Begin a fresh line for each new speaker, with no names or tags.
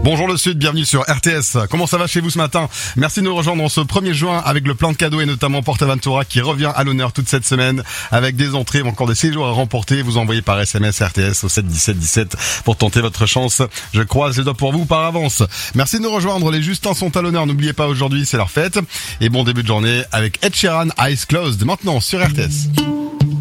Bonjour le Sud, bienvenue sur RTS. Comment ça va chez vous ce matin? Merci de nous rejoindre en ce 1er juin avec le plein de cadeaux et notamment Portaventura qui revient à l'honneur toute cette semaine avec des entrées, encore des séjours à remporter. Vous envoyez par SMS RTS au 7 17 17 pour tenter votre chance. Je croise les doigts pour vous par avance. Merci de nous rejoindre. Les Justins sont à l'honneur. N'oubliez pas, aujourd'hui c'est leur fête. Et bon début de journée avec Ed Sheeran, Eyes Closed, maintenant sur RTS.